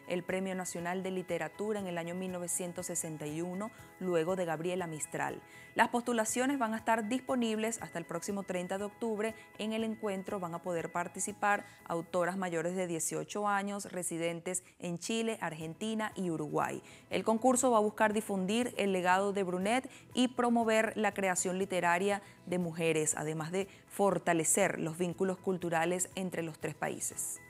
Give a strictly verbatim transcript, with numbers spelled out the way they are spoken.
el Premio Nacional de Literatura en el año mil novecientos sesenta y uno, luego de Gabriela Mistral. Las postulaciones van a estar disponibles hasta el próximo treinta de octubre. En el encuentro van a poder participar autoras mayores de dieciocho años, residentes en Chile, Argentina y Uruguay. El concurso va a buscar difundir el legado de Brunet y promover la creación literaria de mujeres, además de fortalecer los vínculos culturales entre los tres países.